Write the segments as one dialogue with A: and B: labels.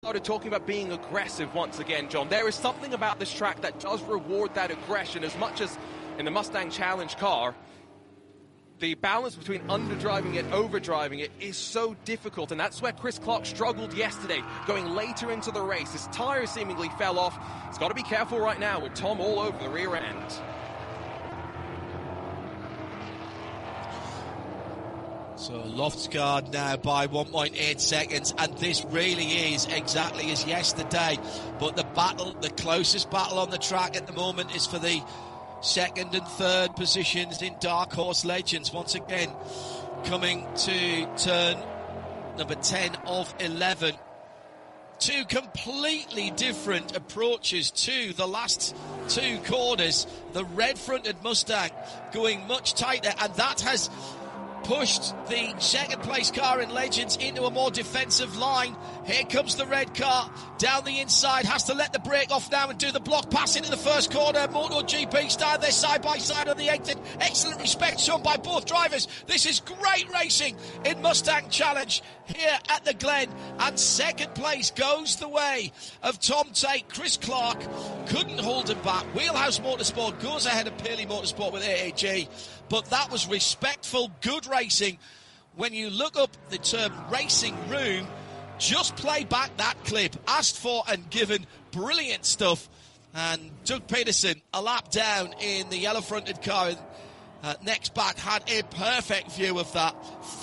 A: started talking about being aggressive once again, John. There is something about this track that does reward that aggression as much as in the Mustang Challenge car. The balance between underdriving it, overdriving it is so difficult, and that's where Chris Clark struggled yesterday, going later into the race. His tyre seemingly fell off. He's got to be careful right now with Tom all over the rear end.
B: So Loftsgaard now by 1.8 seconds, and this really is exactly as yesterday. But the battle, the closest battle on the track at the moment is for the second and third positions in Dark Horse Legends. Once again, coming to turn number 10 of 11. Two completely different approaches to the last two corners. The red-fronted Mustang going much tighter, and that has pushed the second place car in Legends into a more defensive line. Here comes the red car down the inside, has to let the brake off now and do the block pass into the first corner. MotoGP stand there side by side on the exit. Excellent respect shown by both drivers. This is great racing in Mustang Challenge here at the Glen, and second place goes the way of Tom Tate. Chris Clark couldn't hold him back. Wheelhouse Motorsport goes ahead of Pearly Motorsport with AAG, but that was respectful, good racing. When you look up the term racing room, just play back that clip, asked for and given, brilliant stuff. And Doug Peterson, a lap down in the yellow-fronted car next back, had a perfect view of that.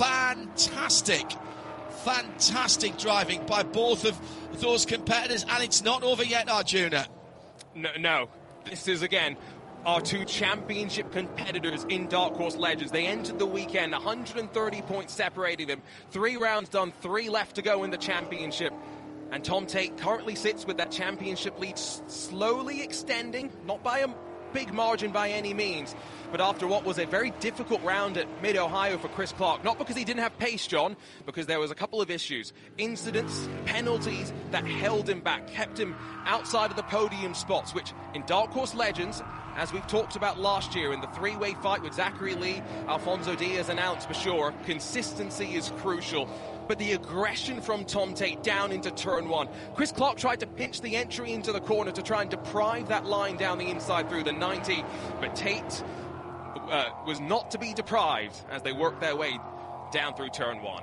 B: Fantastic driving by both of those competitors, and it's not over yet, Arjuna.
A: No. This is, again, our two championship competitors in Dark Horse Legends. They entered the weekend, 130 points separating them. 3 rounds done, 3 left to go in the championship. And Tom Tate currently sits with that championship lead slowly extending, not by a big margin by any means, but after what was a very difficult round at Mid-Ohio for Chris Clark. Not because he didn't have pace, John, because there was a couple of issues. Incidents, penalties that held him back, kept him outside of the podium spots, which in Dark Horse Legends, as we've talked about last year in the three-way fight with Zachary Lee, Alfonso Diaz and Alex Bashore, consistency is crucial. But the aggression from Tom Tate down into turn 1. Chris Clark tried to pinch the entry into the corner to try and deprive that line down the inside through the 90, but Tate was not to be deprived as they worked their way down through turn 1.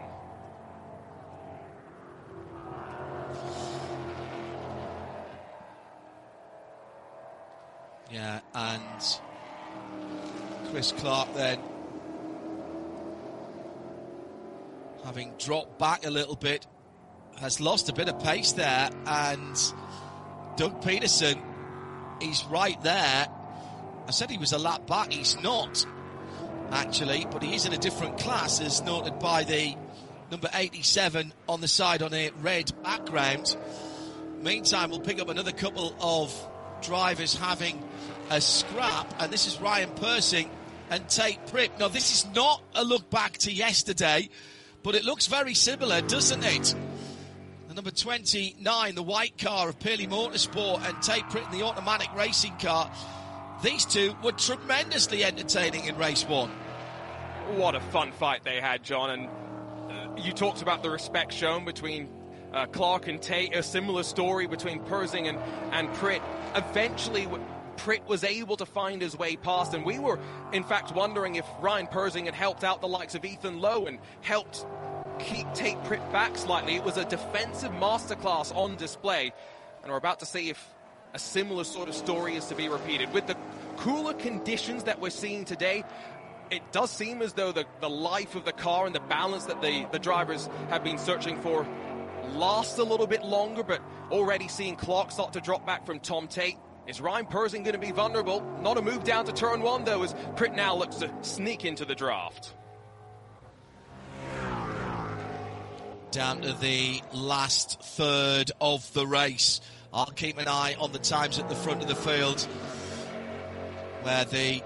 B: Yeah, and Chris Clark then, having dropped back a little bit, has lost a bit of pace there, and Doug Peterson, he's right there. I said he was a lap back. He's not, actually, but he is in a different class, as noted by the number 87 on the side on a red background. Meantime, we'll pick up another couple of drivers having a scrap, and this is Ryan Persing and Tate Pritt. Now, this is not a look back to yesterday, but it looks very similar, doesn't it? The number 29, the white car of Pearly Motorsport, and Tate Pritt in the automatic racing car. These two were tremendously entertaining in race 1.
A: What a fun fight they had, John. And you talked about the respect shown between Clark and Tate. A similar story between Persing and Pritt. Eventually, Pritt was able to find his way past, and we were, in fact, wondering if Ryan Persing had helped out the likes of Ethan Lowe and helped keep Tate Pritt back slightly. It was a defensive masterclass on display, and we're about to see if a similar sort of story is to be repeated. With the cooler conditions that we're seeing today, it does seem as though the life of the car and the balance that the drivers have been searching for lasts a little bit longer, but already seeing Clark start to drop back from Tom Tate. Is Ryan Persing going to be vulnerable? Not a move down to turn 1, though, as Pritt now looks to sneak into the draft.
B: Down to the last third of the race. I'll keep an eye on the times at the front of the field, where the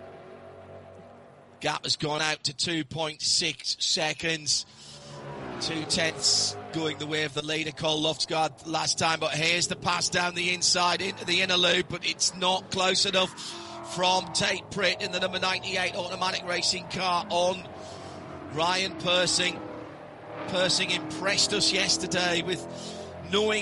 B: gap has gone out to 2.6 seconds. 2/10 going the way of the leader, Cole Loftsgaard, last time. But here's the pass down the inside into the inner loop, but it's not close enough from Tate Pritt in the number 98 automatic racing car on Ryan Persing. Persing impressed us yesterday with knowing